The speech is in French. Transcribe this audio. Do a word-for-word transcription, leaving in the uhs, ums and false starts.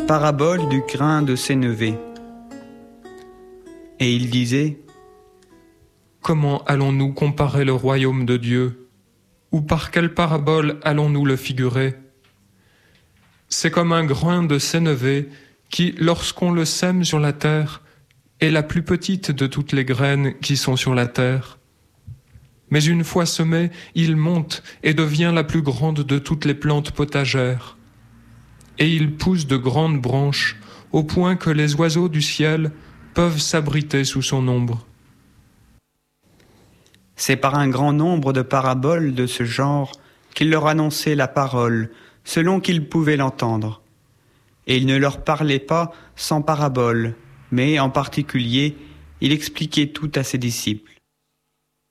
Parabole du grain de sénévé. Et il disait: Comment allons-nous comparer le royaume de Dieu? Ou par quelle parabole allons-nous le figurer? C'est comme un grain de sénévé qui, lorsqu'on le sème sur la terre, est la plus petite de toutes les graines qui sont sur la terre. Mais une fois semé, il monte et devient la plus grande de toutes les plantes potagères. Et il pousse de grandes branches, au point que les oiseaux du ciel peuvent s'abriter sous son ombre. C'est par un grand nombre de paraboles de ce genre qu'il leur annonçait la parole, selon qu'ils pouvaient l'entendre. Et il ne leur parlait pas sans paraboles, mais en particulier, il expliquait tout à ses disciples.